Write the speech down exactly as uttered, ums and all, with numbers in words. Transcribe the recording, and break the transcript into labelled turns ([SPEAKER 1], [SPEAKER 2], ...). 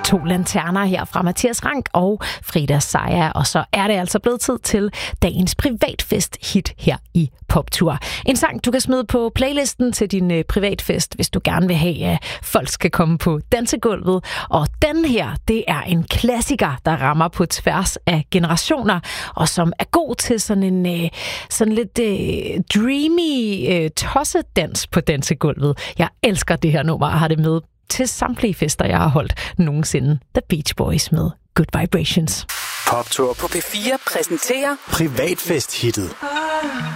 [SPEAKER 1] To lanterner her fra Mathias Rank og Frida Saja. Og så er det altså blevet tid til dagens privatfest-hit her i Poptur. En sang, du kan smide på playlisten til din øh, privatfest, hvis du gerne vil have, at folk skal komme på dansegulvet. Og den her, det er en klassiker, der rammer på tværs af generationer, og som er god til sådan en øh, sådan lidt øh, dreamy øh, tossedans på dansegulvet. Jeg elsker det her nummer og har det med til samtlige fester, jeg har holdt nogensinde. The Beach Boys med Good Vibrations.
[SPEAKER 2] Poptur på P fire præsenterer
[SPEAKER 3] privatfest-hittet.